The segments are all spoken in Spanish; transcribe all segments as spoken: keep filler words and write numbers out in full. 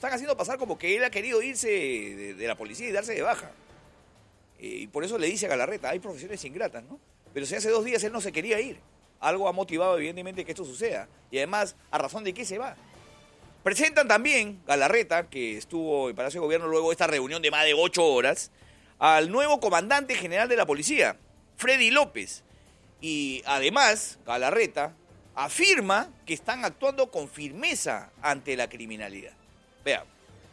están haciendo pasar como que él ha querido irse de, de la policía y darse de baja. Eh, y por eso le dice a Galarreta, hay profesiones ingratas, ¿no? Pero si hace dos días él no se quería ir. Algo ha motivado evidentemente que esto suceda. Y además, ¿a razón de qué se va? Presentan también Galarreta, que estuvo en Palacio de Gobierno luego de esta reunión de más de ocho horas, al nuevo comandante general de la policía, Freddy López. Y además, Galarreta afirma que están actuando con firmeza ante la criminalidad. Veamos.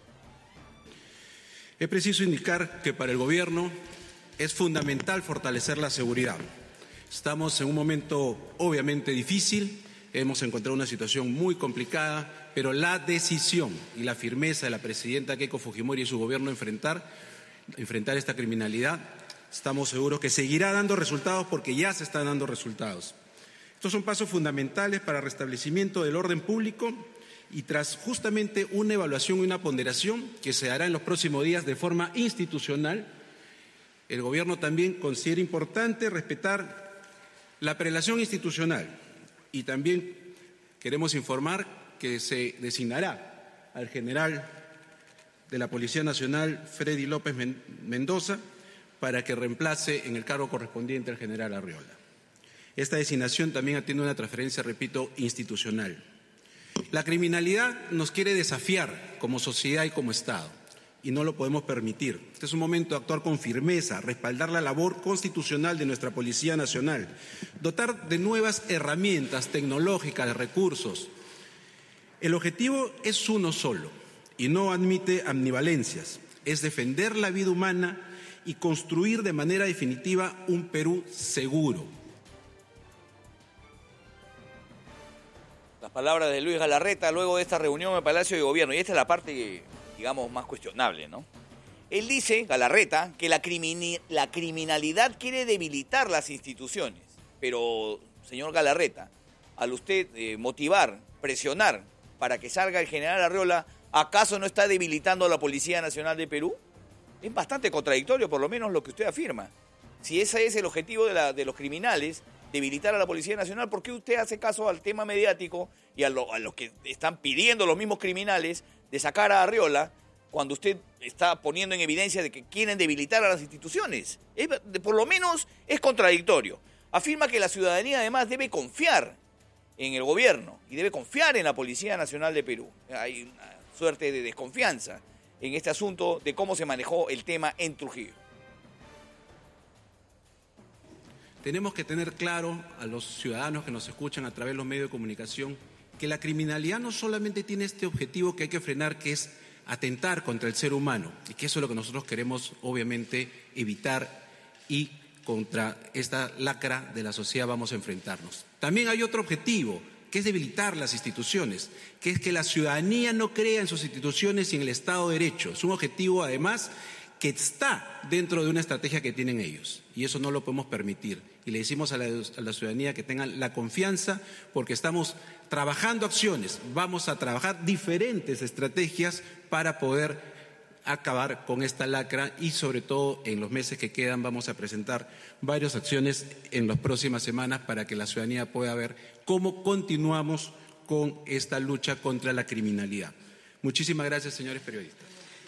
Es preciso indicar que para el gobierno es fundamental fortalecer la seguridad. Estamos en un momento obviamente difícil, hemos encontrado una situación muy complicada, pero la decisión y la firmeza de la presidenta Keiko Fujimori y su gobierno de enfrentar, enfrentar esta criminalidad, estamos seguros que seguirá dando resultados porque ya se están dando resultados. Estos son pasos fundamentales para el restablecimiento del orden público y tras justamente una evaluación y una ponderación que se hará en los próximos días de forma institucional, el gobierno también considera importante respetar la prelación institucional y también queremos informar que se designará al general de la Policía Nacional, Freddy López Mendoza, para que reemplace en el cargo correspondiente al general Arriola. Esta designación también atiende una transferencia, repito, institucional. La criminalidad nos quiere desafiar como sociedad y como Estado, y no lo podemos permitir. Este es un momento de actuar con firmeza, respaldar la labor constitucional de nuestra Policía Nacional, dotar de nuevas herramientas tecnológicas, de recursos. El objetivo es uno solo y no admite ambivalencias, es defender la vida humana y construir de manera definitiva un Perú seguro. Las palabras de Luis Galarreta luego de esta reunión en el Palacio de Gobierno, y esta es la parte, digamos, más cuestionable, ¿no? Él dice, Galarreta, que la, crimini- la criminalidad quiere debilitar las instituciones, pero, señor Galarreta, al usted eh, motivar, presionar para que salga el general Arriola, ¿acaso no está debilitando a la Policía Nacional de Perú? Es bastante contradictorio, por lo menos, lo que usted afirma. Si ese es el objetivo de, la, de los criminales, debilitar a la Policía Nacional, ¿por qué usted hace caso al tema mediático y a lo, a lo que están pidiendo los mismos criminales de sacar a Arriola cuando usted está poniendo en evidencia de que quieren debilitar a las instituciones? Es, por lo menos es contradictorio. Afirma que la ciudadanía además debe confiar en el gobierno y debe confiar en la Policía Nacional de Perú. Hay una suerte de desconfianza en este asunto de cómo se manejó el tema en Trujillo. Tenemos que tener claro a los ciudadanos que nos escuchan a través de los medios de comunicación que la criminalidad no solamente tiene este objetivo que hay que frenar, que es atentar contra el ser humano, y que eso es lo que nosotros queremos obviamente evitar, y contra esta lacra de la sociedad vamos a enfrentarnos. También hay otro objetivo, que es debilitar las instituciones, que es que la ciudadanía no crea en sus instituciones y en el Estado de Derecho. Es un objetivo, además, que está dentro de una estrategia que tienen ellos, y eso no lo podemos permitir. Y le decimos a la, a la ciudadanía que tengan la confianza, porque estamos trabajando acciones, vamos a trabajar diferentes estrategias para poder acabar con esta lacra, y sobre todo en los meses que quedan vamos a presentar varias acciones en las próximas semanas para que la ciudadanía pueda ver cómo continuamos con esta lucha contra la criminalidad. Muchísimas gracias, señores periodistas.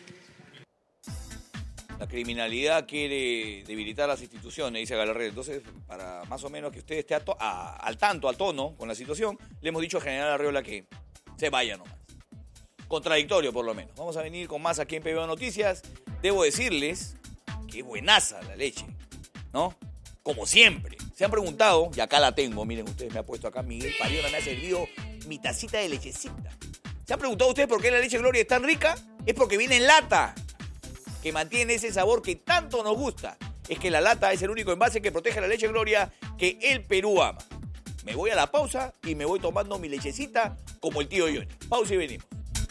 La criminalidad quiere debilitar las instituciones, dice Galarreta. Entonces, para más o menos que usted esté a to- a, al tanto, al tono con la situación, le hemos dicho al general Arriola que se vaya nomás. Contradictorio, por lo menos. Vamos a venir con más aquí en P B O Noticias. Debo decirles que es buenaza la leche, ¿no? Como siempre. Se han preguntado, y acá la tengo, miren ustedes, me ha puesto acá Miguel Pariola, me ha servido mi tacita de lechecita. ¿Se han preguntado ustedes por qué la leche Gloria es tan rica? Es porque viene en lata, que mantiene ese sabor que tanto nos gusta. Es que la lata es el único envase que protege la leche Gloria que el Perú ama. Me voy a la pausa y me voy tomando mi lechecita como el tío Johnny. Pausa y venimos.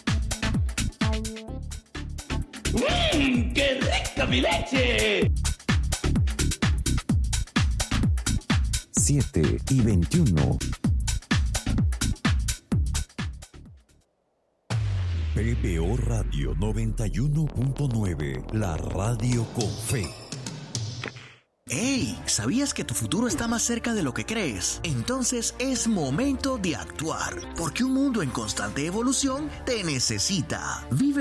¡Mmm! ¡Qué rica mi leche! siete y veintiuno. P B O Radio noventa y uno punto nueve, la radio con fe. ¡Hey! ¿Sabías que tu futuro está más cerca de lo que crees? Entonces es momento de actuar, porque un mundo en constante evolución te necesita. Vive